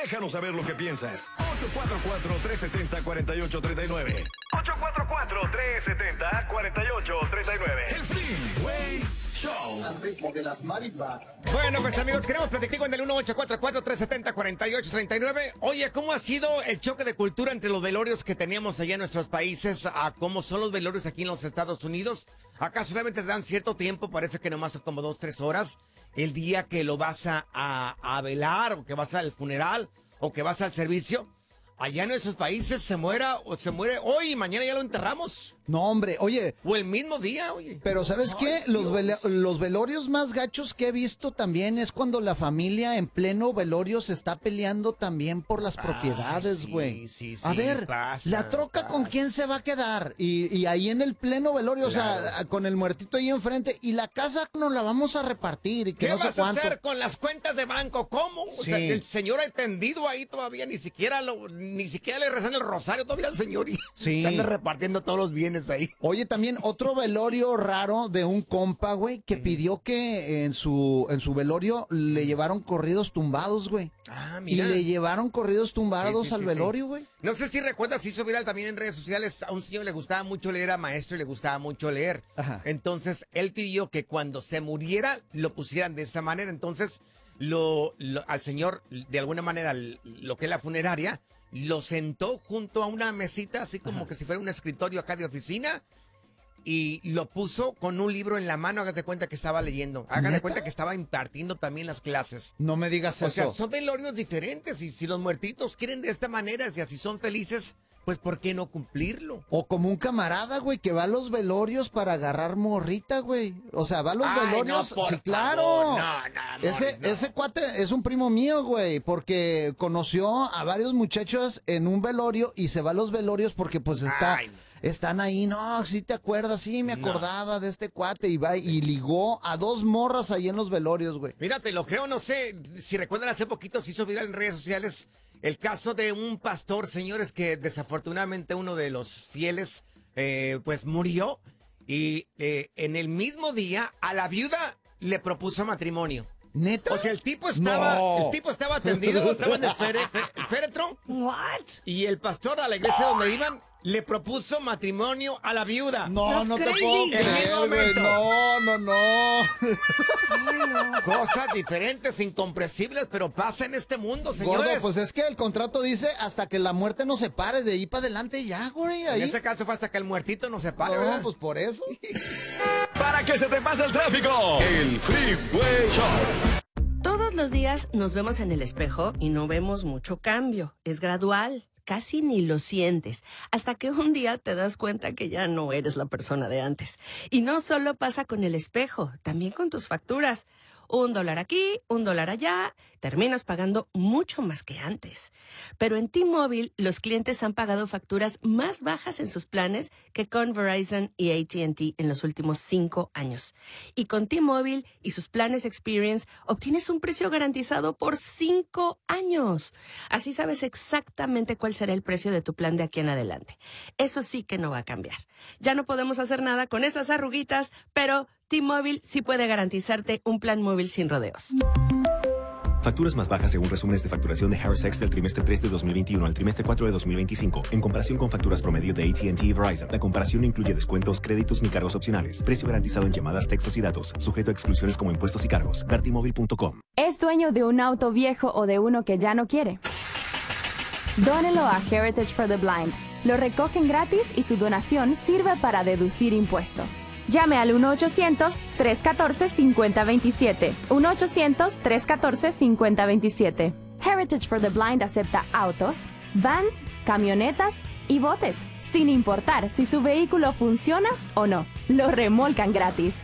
Déjanos saber lo que piensas. 844-370-4839. 844-370-4839. El Freeway Show. Enrique de las Maripas. Bueno, pues amigos, queremos platicar con el 1844-370-4839. Oye, ¿cómo ha sido el choque de cultura entre los velorios que teníamos allá en nuestros países a cómo son los velorios aquí en los Estados Unidos? Acá solamente te dan cierto tiempo, parece que nomás son como 2-3 horas, el día que lo vas a velar, o que vas al funeral, o que vas al servicio. Allá en nuestros países se muere hoy y mañana ya lo enterramos. No, hombre, oye. O el mismo día, oye. Pero ¿sabes qué? Los velorios más gachos que he visto también es cuando la familia en pleno velorio se está peleando también por las propiedades, güey. Sí, a ver, pasa, la troca con quién se va a quedar. Y ahí en el pleno velorio, claro. O sea, con el muertito ahí enfrente. Y la casa nos la vamos a repartir. Y que ¿Qué no sé vas a cuánto. hacer con las cuentas de banco? ¿Cómo? O sea, Sí. el señor ha entendido ahí todavía, ni siquiera le rezan el rosario todavía al señor y Sí. anda repartiendo todos los bienes ahí. Oye, también otro velorio raro de un compa, güey, que pidió que en su velorio le llevaron corridos tumbados, güey. Ah, Y le llevaron corridos tumbados Sí, al velorio, güey. No sé si recuerdas, se hizo viral también en redes sociales. A un señor le gustaba mucho leer, a maestro y le gustaba mucho leer. Ajá. Entonces, él pidió que cuando se muriera lo pusieran de esa manera. Entonces, al señor, de alguna manera, lo que es la funeraria, lo sentó junto a una mesita, así como que si fuera un escritorio acá de oficina, y lo puso con un libro en la mano. Hagas de cuenta que estaba leyendo. Hagas de ¿Neta? cuenta que estaba impartiendo también las clases. No me digas O eso. sea, son velorios diferentes, y si los muertitos quieren de esta manera, si así son felices, pues ¿por qué no cumplirlo? O como un camarada, güey, que va a los velorios para agarrar morrita, güey. O sea, va a los Ay, velorios. no, por Sí, claro. favor. No, Morris, no. Ese cuate es un primo mío, güey, porque conoció a varios muchachos en un velorio y se va a los velorios porque pues Ay, están ahí. No, sí te acuerdas, sí me No. acordaba de este cuate y va y ligó a 2 morras ahí en los velorios, güey. Mira, te lo creo, no sé, si recuerdan, hace poquito se hizo viral en redes sociales el caso de un pastor, señores, que desafortunadamente uno de los fieles, pues murió, y en el mismo día a la viuda le propuso matrimonio. ¿Neta? O sea, el tipo estaba atendido, estaba en el féretro. What? Y el pastor a la iglesia donde iban le propuso matrimonio a la viuda. No, That's no te crazy. puedo En creer, mismo güey. momento. No. Cosas diferentes, incomprensibles, pero pasa en este mundo, señores. Gordo, pues es que el contrato dice hasta que la muerte nos separe, de ahí para adelante ya, güey. En Ahí. ese caso fue hasta que el muertito no se pare, No, ¿verdad? pues por eso. Para que se te pase el tráfico. El Freeway Show. Todos los días nos vemos en el espejo y no vemos mucho cambio. Es gradual, casi ni lo sientes, hasta que un día te das cuenta que ya no eres la persona de antes. Y no solo pasa con el espejo, también con tus facturas. $1 aquí, $1 allá, terminas pagando mucho más que antes. Pero en T-Mobile, los clientes han pagado facturas más bajas en sus planes que con Verizon y AT&T en los últimos 5 años. Y con T-Mobile y sus planes Experience, obtienes un precio garantizado por 5 años. Así sabes exactamente cuál será el precio de tu plan de aquí en adelante. Eso sí que no va a cambiar. Ya no podemos hacer nada con esas arruguitas, pero T-Mobile sí puede garantizarte un plan móvil sin rodeos. Facturas más bajas según resúmenes de facturación de Harris X del trimestre 3 de 2021 al trimestre 4 de 2025, en comparación con facturas promedio de AT&T y Verizon. La comparación no incluye descuentos, créditos ni cargos opcionales. Precio garantizado en llamadas, textos y datos, sujeto a exclusiones como impuestos y cargos. Vertimóvil.com. ¿Es dueño de un auto viejo o de uno que ya no quiere? Dónelo a Heritage for the Blind. Lo recogen gratis y su donación sirve para deducir impuestos. Llame al 1-800-314-5027. 1-800-314-5027. Heritage for the Blind acepta autos, vans, camionetas y botes, sin importar si su vehículo funciona o no. Lo remolcan gratis.